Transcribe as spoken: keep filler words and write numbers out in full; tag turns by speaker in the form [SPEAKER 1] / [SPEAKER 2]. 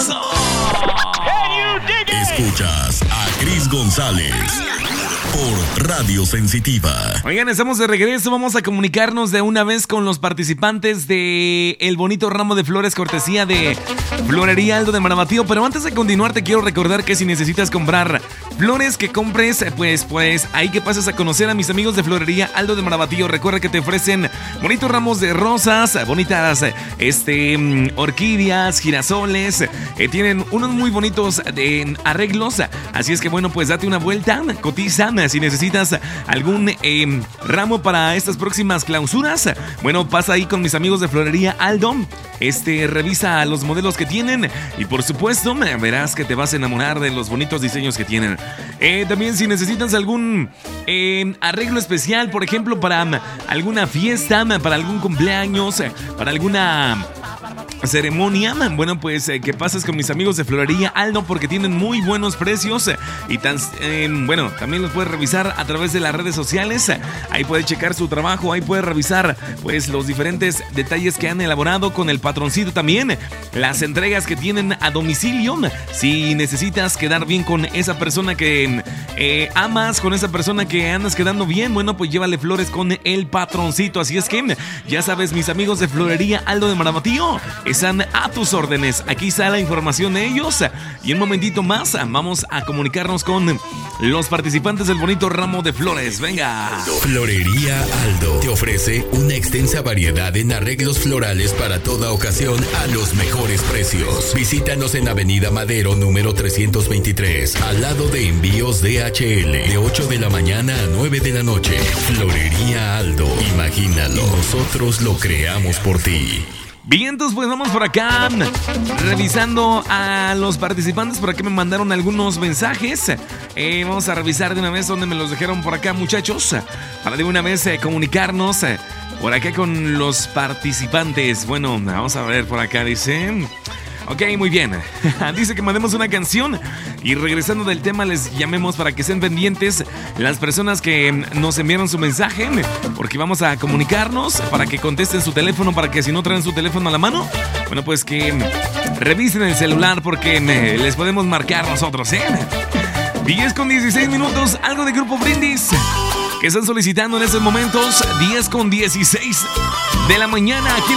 [SPEAKER 1] ¡Eso! Escuchas a Cris González por Radio Sensitiva.
[SPEAKER 2] Oigan, estamos de regreso. Vamos a comunicarnos de una vez con los participantes de el bonito ramo de flores cortesía de Florería Aldo de Marabatío. Pero antes de continuar, te quiero recordar que si necesitas comprar flores, que compres, pues, pues, ahí que pases a conocer a mis amigos de Florería Aldo de Marabatío. Recuerda que te ofrecen bonitos ramos de rosas, bonitas, este, orquídeas, girasoles. Eh, tienen unos muy bonitos de arreglos. Así es que, bueno, pues date una vuelta, cotiza. Si necesitas algún eh, ramo para estas próximas clausuras, bueno, pasa ahí con mis amigos de Florería Aldo. Este, revisa los modelos que tienen y por supuesto verás que te vas a enamorar de los bonitos diseños que tienen. Eh, también si necesitas algún eh, arreglo especial, por ejemplo, para alguna fiesta, para algún cumpleaños, para alguna ceremonia, bueno, pues eh, que pases con mis amigos de Florería Aldo porque tienen muy buenos precios eh, y tan, eh, bueno, también los puedes revisar a través de las redes sociales. Ahí puedes checar su trabajo, ahí puedes revisar pues los diferentes detalles que han elaborado con el patroncito también, las entregas que tienen a domicilio. Si necesitas quedar bien con esa persona que eh, amas, con esa persona que andas quedando bien, bueno, pues llévale flores con el patroncito. Así es que ya sabes, mis amigos de Florería Aldo de Marabatío están a tus órdenes. Aquí está la información de ellos. Y un momentito más vamos a comunicarnos con los participantes del bonito ramo de flores. Venga.
[SPEAKER 1] Florería Aldo te ofrece una extensa variedad en arreglos florales para toda ocasión a los mejores precios. Visítanos en Avenida Madero número trescientos veintitrés, al lado de Envíos D H L, de ocho de la mañana a nueve de la noche. Florería Aldo, imagínalo, nosotros lo creamos por ti.
[SPEAKER 2] Bien, entonces pues vamos por acá revisando a los participantes. Por aquí me mandaron algunos mensajes. eh, Vamos a revisar de una vez donde me los dejaron por acá, muchachos, para de una vez eh, comunicarnos eh, por acá con los participantes. Bueno, vamos a ver por acá, dice... Ok, muy bien. Dice que mandemos una canción y regresando del tema les llamemos para que estén pendientes las personas que nos enviaron su mensaje, porque vamos a comunicarnos para que contesten su teléfono, para que si no traen su teléfono a la mano, bueno, pues que revisen el celular porque les podemos marcar nosotros, ¿eh? diez con dieciséis minutos, algo de Grupo Brindis que están solicitando en estos momentos. Diez con dieciséis de la mañana aquí